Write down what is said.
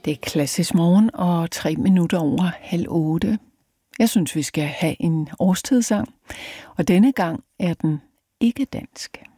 Det er klassisk morgen og 3 minutter over 7:30. Jeg synes, vi skal have en årstidssang, og denne gang er den ikke dansk.